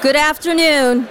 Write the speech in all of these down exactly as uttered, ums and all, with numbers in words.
Good afternoon.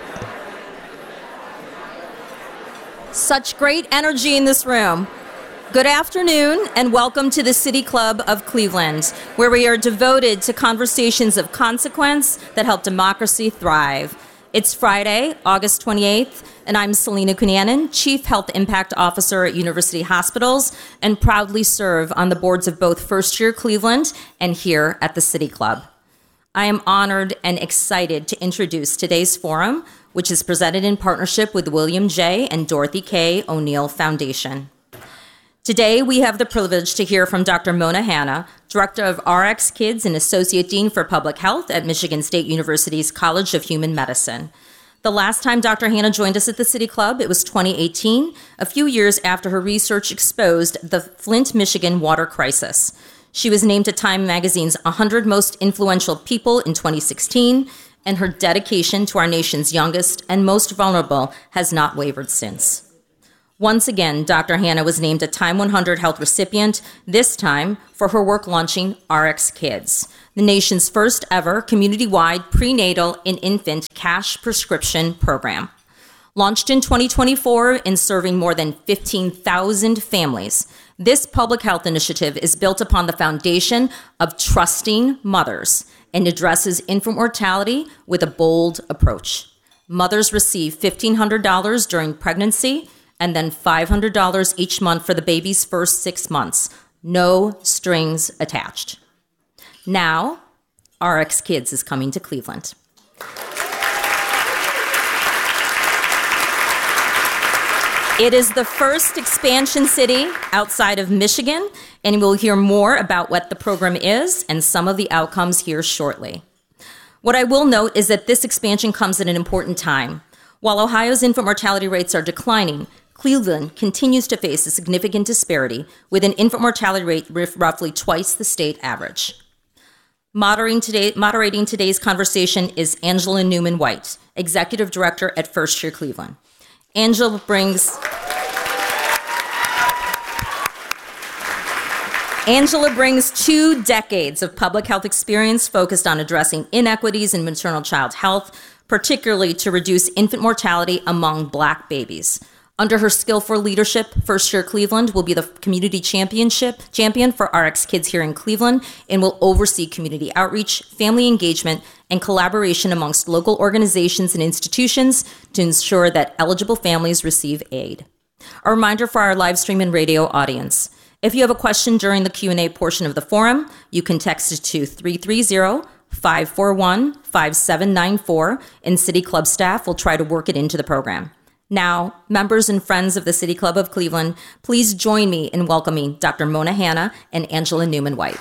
Such great energy in this room. Good afternoon and welcome to the City Club of Cleveland, where we are devoted to conversations of consequence that help democracy thrive. It's Friday, August twenty-eighth, and I'm Selena Cunanan, Chief Health Impact Officer at University Hospitals, and proudly serve on the boards of both First Year Cleveland and here at the City Club. I am honored and excited to introduce today's forum, which is presented in partnership with William J. and Dorothy K. O'Neill Foundation. Today, we have the privilege to hear from Doctor Mona Hanna, Director of R X Kids and Associate Dean for Public Health at Michigan State University's College of Human Medicine. The last time Doctor Hanna joined us at the City Club, it was twenty eighteen, a few years after her research exposed the Flint, Michigan water crisis. She was named to Time Magazine's one hundred Most Influential People in twenty sixteen, and her dedication to our nation's youngest and most vulnerable has not wavered since. Once again, Doctor Hanna was named a Time one hundred Health recipient, this time for her work launching R X Kids, the nation's first ever community-wide prenatal and infant cash prescription program. Launched in twenty twenty-four and serving more than fifteen thousand families, this public health initiative is built upon the foundation of trusting mothers and addresses infant mortality with a bold approach. Mothers receive fifteen hundred dollars during pregnancy and then five hundred dollars each month for the baby's first six months. No strings attached. Now, R X Kids is coming to Cleveland. It is the first expansion city outside of Michigan, and we'll hear more about what the program is and some of the outcomes here shortly. What I will note is that this expansion comes at an important time. While Ohio's infant mortality rates are declining, Cleveland continues to face a significant disparity with an infant mortality rate roughly twice the state average. Moderating, today, moderating today's conversation is Angela Newman White, Executive Director at First Year Cleveland. Angela brings Angela brings two decades of public health experience focused on addressing inequities in maternal child health, particularly to reduce infant mortality among Black babies. Under her skillful leadership, First Year Cleveland will be the community championship champion for R X Kids here in Cleveland and will oversee community outreach, family engagement, and collaboration amongst local organizations and institutions to ensure that eligible families receive aid. A reminder for our live stream and radio audience. If you have a question during the Q and A portion of the forum, you can text it to three three zero, five four one, five seven nine four, and City Club staff will try to work it into the program. Now, members and friends of the City Club of Cleveland, please join me in welcoming Doctor Mona Hanna and Angela Newman White.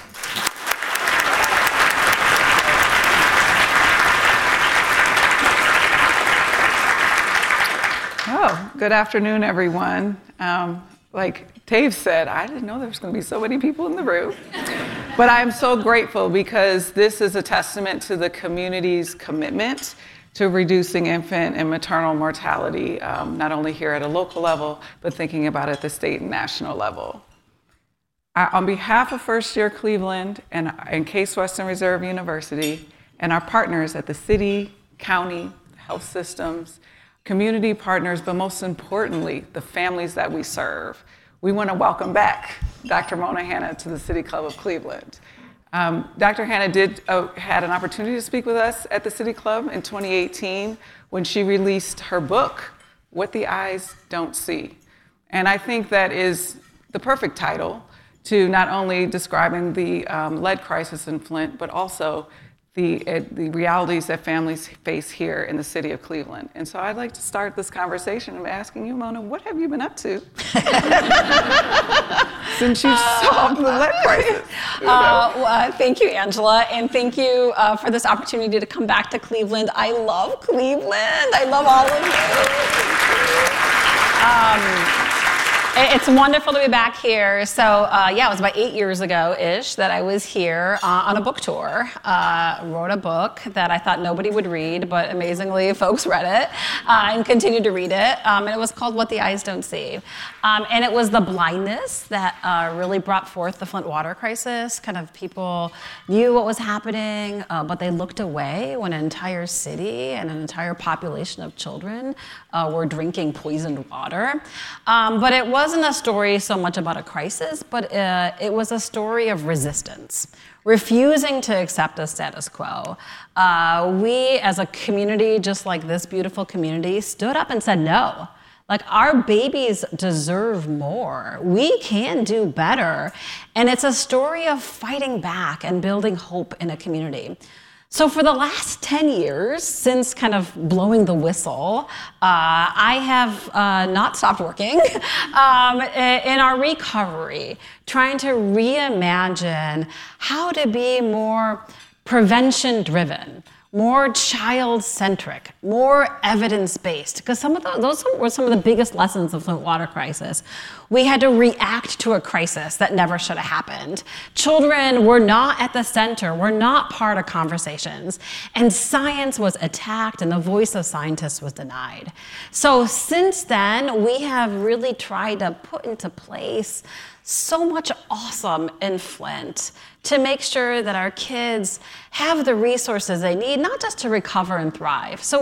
Oh, good afternoon, everyone. Um, like Tave said, I didn't know there was going to be so many people in the room. But I'm so grateful because this is a testament to the community's commitment to reducing infant and maternal mortality, um, not only here at a local level, but thinking about at the state and national level. I, on behalf of First Year Cleveland and, and Case Western Reserve University and our partners at the city, county, health systems, community partners, but most importantly, the families that we serve, we want to welcome back Doctor Mona Hanna to the City Club of Cleveland. Um, Doctor Hanna did uh, had an opportunity to speak with us at the City Club in twenty eighteen when she released her book, What the Eyes Don't See. And I think that is the perfect title to not only describing the um, lead crisis in Flint, but also the, uh, the realities that families face here in the city of Cleveland. And so I'd like to start this conversation by asking you, Mona, what have you been up to since you solved the lead crisis? You know? uh, well, uh, thank you, Angela, and thank you uh, for this opportunity to come back to Cleveland. I love Cleveland. I love all of you. Um, It's wonderful to be back here. So, uh, yeah, it was about eight years ago-ish that I was here uh, on a book tour. Uh, wrote a book that I thought nobody would read, but amazingly, folks read it uh, and continued to read it. Um, and it was called What the Eyes Don't See. Um, and it was the blindness that uh, really brought forth the Flint water crisis. Kind of people knew what was happening, uh, but they looked away when an entire city and an entire population of children uh, were drinking poisoned water. Um, but it was wasn't a story so much about a crisis, but uh, it was a story of resistance, refusing to accept the status quo. Uh, we, as a community, just like this beautiful community, stood up and said no. Like, our babies deserve more. We can do better. And it's a story of fighting back and building hope in a community. So for the last ten years, since kind of blowing the whistle, uh, I have uh, not stopped working um, in our recovery, trying to reimagine how to be more prevention-driven, more child-centric, more evidence-based, because some of the, those were some of the biggest lessons of the Flint water crisis. We had to react to a crisis that never should have happened. Children were not at the center, were not part of conversations, and science was attacked and the voice of scientists was denied. So since then, we have really tried to put into place so much awesome in Flint to make sure that our kids have the resources they need, not just to recover and thrive. So